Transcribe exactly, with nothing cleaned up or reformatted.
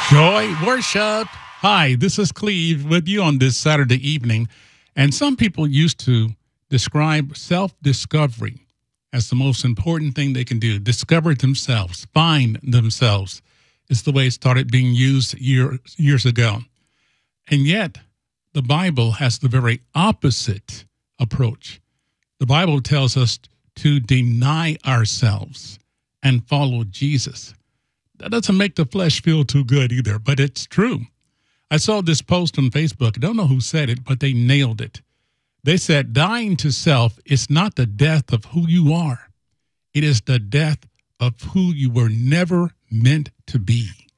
Joy worship. Hi, this is Cleve with you on this Saturday evening. And some people used to describe self discovery as the most important thing they can do. Discover themselves, find themselves is the way it started being used year, years ago. And yet, the Bible has the very opposite approach. The Bible tells us to deny ourselves and follow Jesus. That doesn't make the flesh feel too good either, but it's true. I saw this post on Facebook. I don't know who said it, but they nailed it. They said, dying to self is not the death of who you are. It is the death of who you were never meant to be.